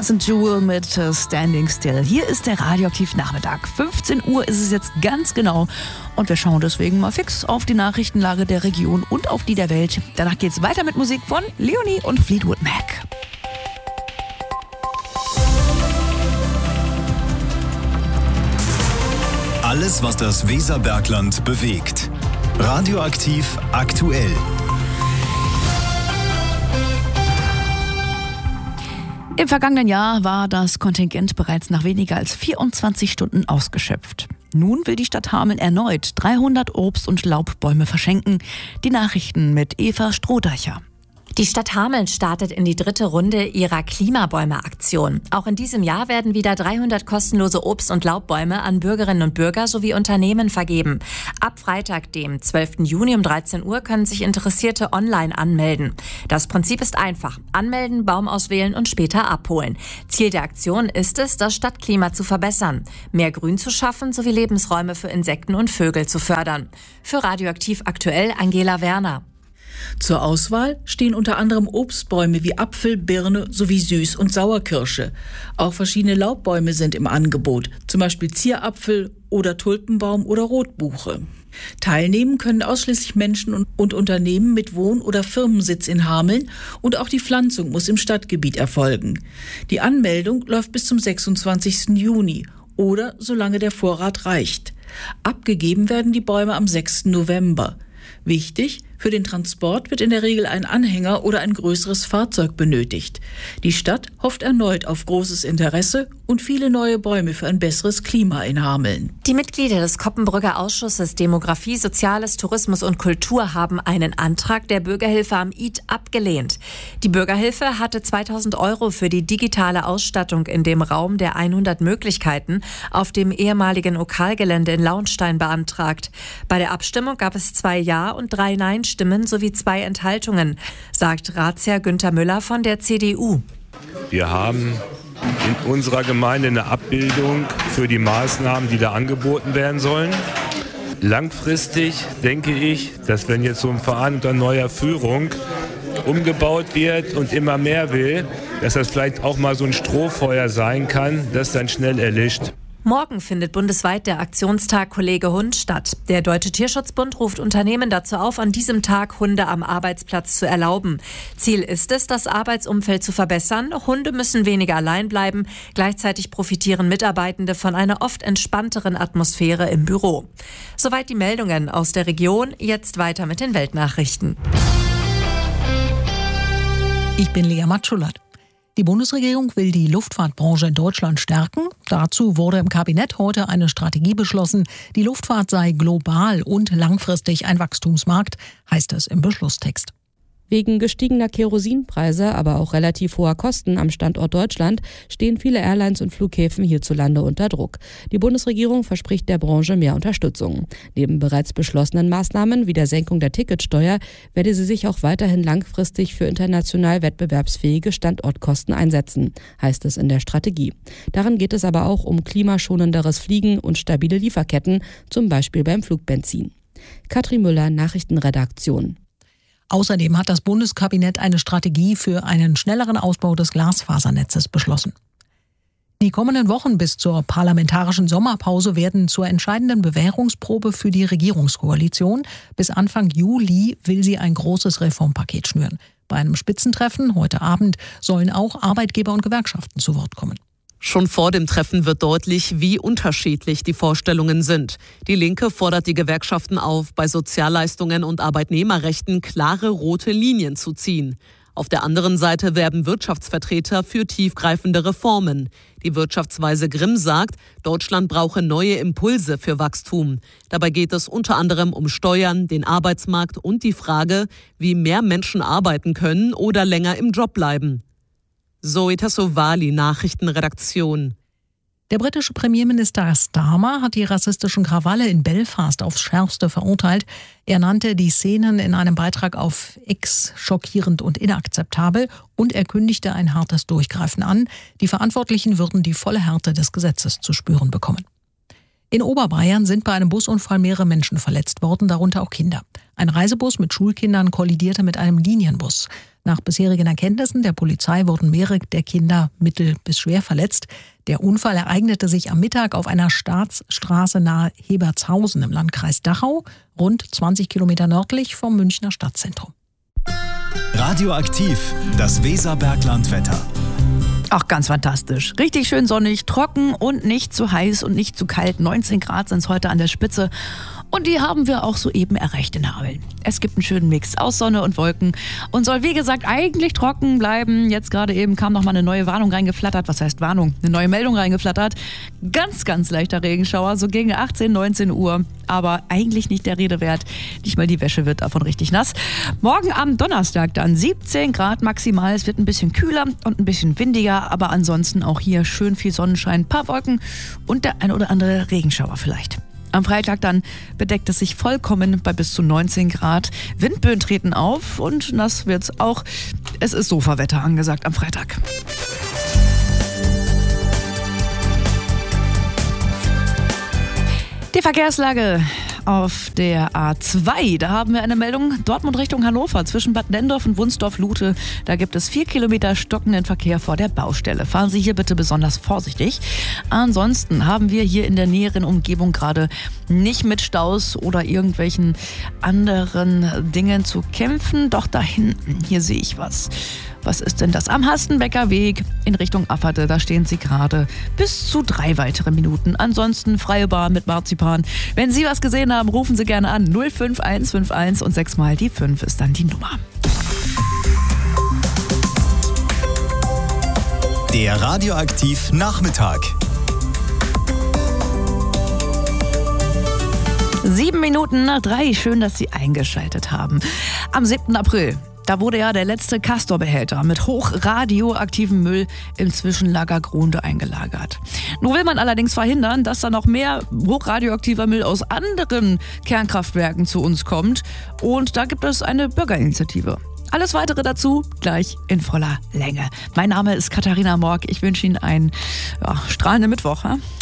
Vincent Jewell mit Standing Still. Hier ist der Radioaktiv-Nachmittag. 15 Uhr ist es jetzt ganz genau. Und wir schauen deswegen mal fix auf die Nachrichtenlage der Region und auf die der Welt. Danach geht's weiter mit Musik von Leonie und Fleetwood Mac. Alles, was das Weserbergland bewegt. Radioaktiv aktuell. Im vergangenen Jahr war das Kontingent bereits nach weniger als 24 Stunden ausgeschöpft. Nun will die Stadt Hameln erneut 300 Obst- und Laubbäume verschenken. Die Nachrichten mit Eva Strohdeicher. Die Stadt Hameln startet in die 3. Runde ihrer Klimabäume-Aktion. Auch in diesem Jahr werden wieder 300 kostenlose Obst- und Laubbäume an Bürgerinnen und Bürger sowie Unternehmen vergeben. Ab Freitag, dem 12. Juni um 13 Uhr können sich Interessierte online anmelden. Das Prinzip ist einfach. Anmelden, Baum auswählen und später abholen. Ziel der Aktion ist es, das Stadtklima zu verbessern, mehr Grün zu schaffen sowie Lebensräume für Insekten und Vögel zu fördern. Für Radioaktiv aktuell Angela Werner. Zur Auswahl stehen unter anderem Obstbäume wie Apfel, Birne sowie Süß- und Sauerkirsche. Auch verschiedene Laubbäume sind im Angebot, zum Beispiel Zierapfel oder Tulpenbaum oder Rotbuche. Teilnehmen können ausschließlich Menschen und Unternehmen mit Wohn- oder Firmensitz in Hameln und auch die Pflanzung muss im Stadtgebiet erfolgen. Die Anmeldung läuft bis zum 26. Juni oder solange der Vorrat reicht. Abgegeben werden die Bäume am 6. November. Wichtig, für den Transport wird in der Regel ein Anhänger oder ein größeres Fahrzeug benötigt. Die Stadt hofft erneut auf großes Interesse und viele neue Bäume für ein besseres Klima in Hameln. Die Mitglieder des Koppenbrücker Ausschusses Demografie, Soziales, Tourismus und Kultur haben einen Antrag der Bürgerhilfe am Id abgelehnt. Die Bürgerhilfe hatte 2.000 € für die digitale Ausstattung in dem Raum der 100 Möglichkeiten auf dem ehemaligen Okalgelände in Launstein beantragt. Bei der Abstimmung gab es 2 Ja- und 3 Nein-Stimmen sowie 2 Enthaltungen, sagt Ratsherr Günther Müller von der CDU. Wir haben in unserer Gemeinde eine Abbildung für die Maßnahmen, die da angeboten werden sollen. Langfristig denke ich, dass wenn jetzt so ein Verein unter neuer Führung umgebaut wird und immer mehr will, dass das vielleicht auch mal so ein Strohfeuer sein kann, das dann schnell erlischt. Morgen findet bundesweit der Aktionstag Kollege Hund statt. Der Deutsche Tierschutzbund ruft Unternehmen dazu auf, an diesem Tag Hunde am Arbeitsplatz zu erlauben. Ziel ist es, das Arbeitsumfeld zu verbessern. Hunde müssen weniger allein bleiben. Gleichzeitig profitieren Mitarbeitende von einer oft entspannteren Atmosphäre im Büro. Soweit die Meldungen aus der Region. Jetzt weiter mit den Weltnachrichten. Ich bin Lea Matschulat. Die Bundesregierung will die Luftfahrtbranche in Deutschland stärken. Dazu wurde im Kabinett heute eine Strategie beschlossen. Die Luftfahrt sei global und langfristig ein Wachstumsmarkt, heißt es im Beschlusstext. Wegen gestiegener Kerosinpreise, aber auch relativ hoher Kosten am Standort Deutschland stehen viele Airlines und Flughäfen hierzulande unter Druck. Die Bundesregierung verspricht der Branche mehr Unterstützung. Neben bereits beschlossenen Maßnahmen wie der Senkung der Ticketsteuer werde sie sich auch weiterhin langfristig für international wettbewerbsfähige Standortkosten einsetzen, heißt es in der Strategie. Darin geht es aber auch um klimaschonenderes Fliegen und stabile Lieferketten, zum Beispiel beim Flugbenzin. Katrin Müller, Nachrichtenredaktion. Außerdem hat das Bundeskabinett eine Strategie für einen schnelleren Ausbau des Glasfasernetzes beschlossen. Die kommenden Wochen bis zur parlamentarischen Sommerpause werden zur entscheidenden Bewährungsprobe für die Regierungskoalition. Bis Anfang Juli will sie ein großes Reformpaket schnüren. Bei einem Spitzentreffen heute Abend sollen auch Arbeitgeber und Gewerkschaften zu Wort kommen. Schon vor dem Treffen wird deutlich, wie unterschiedlich die Vorstellungen sind. Die Linke fordert die Gewerkschaften auf, bei Sozialleistungen und Arbeitnehmerrechten klare rote Linien zu ziehen. Auf der anderen Seite werben Wirtschaftsvertreter für tiefgreifende Reformen. Die Wirtschaftsweise Grimm sagt, Deutschland brauche neue Impulse für Wachstum. Dabei geht es unter anderem um Steuern, den Arbeitsmarkt und die Frage, wie mehr Menschen arbeiten können oder länger im Job bleiben. Zoe Tassovali, Nachrichtenredaktion. Der britische Premierminister Starmer hat die rassistischen Krawalle in Belfast aufs Schärfste verurteilt. Er nannte die Szenen in einem Beitrag auf X schockierend und inakzeptabel und er kündigte ein hartes Durchgreifen an. Die Verantwortlichen würden die volle Härte des Gesetzes zu spüren bekommen. In Oberbayern sind bei einem Busunfall mehrere Menschen verletzt worden, darunter auch Kinder. Ein Reisebus mit Schulkindern kollidierte mit einem Linienbus. Nach bisherigen Erkenntnissen der Polizei wurden mehrere der Kinder mittel- bis schwer verletzt. Der Unfall ereignete sich am Mittag auf einer Staatsstraße nahe Hebertshausen im Landkreis Dachau, rund 20 Kilometer nördlich vom Münchner Stadtzentrum. Radioaktiv, das Weserberglandwetter. Ach, ganz fantastisch. Richtig schön sonnig, trocken und nicht zu heiß und nicht zu kalt. 19 Grad sind es heute an der Spitze. Und die haben wir auch soeben erreicht in Hameln. Es gibt einen schönen Mix aus Sonne und Wolken und soll, wie gesagt, eigentlich trocken bleiben. Jetzt gerade eben kam noch mal eine neue Warnung reingeflattert. Was heißt Warnung? Eine neue Meldung reingeflattert. Ganz, ganz leichter Regenschauer, so gegen 18, 19 Uhr. Aber eigentlich nicht der Rede wert. Nicht mal die Wäsche wird davon richtig nass. Morgen am Donnerstag dann 17 Grad maximal. Es wird ein bisschen kühler und ein bisschen windiger. Aber ansonsten auch hier schön viel Sonnenschein, ein paar Wolken und der ein oder andere Regenschauer vielleicht. Am Freitag dann bedeckt es sich vollkommen bei bis zu 19 Grad. Windböen treten auf und nass wird's auch. Es ist Sofawetter angesagt am Freitag. Die Verkehrslage auf der A2, da haben wir eine Meldung, Dortmund Richtung Hannover, zwischen Bad Nenndorf und Wunsdorf-Lute. Da gibt es 4 Kilometer stockenden Verkehr vor der Baustelle. Fahren Sie hier bitte besonders vorsichtig. Ansonsten haben wir hier in der näheren Umgebung gerade nicht mit Staus oder irgendwelchen anderen Dingen zu kämpfen. Doch da hinten, hier sehe ich was. Was ist denn das? Am Hastenbecker Weg in Richtung Afferte, da stehen Sie gerade bis zu 3 weitere Minuten. Ansonsten freie Bahn mit Marzipan. Wenn Sie was gesehen haben, rufen Sie gerne an. 05151 und 6 mal die 5 ist dann die Nummer. Der Radioaktiv Nachmittag. 7 Minuten nach 3. Schön, dass Sie eingeschaltet haben. Am 7. April. Da wurde ja der letzte Castor-Behälter mit hochradioaktivem Müll im Zwischenlager Gronde eingelagert. Nun will man allerdings verhindern, dass da noch mehr hochradioaktiver Müll aus anderen Kernkraftwerken zu uns kommt. Und da gibt es eine Bürgerinitiative. Alles Weitere dazu gleich in voller Länge. Mein Name ist Katharina Morg. Ich wünsche Ihnen einen strahlenden Mittwoch.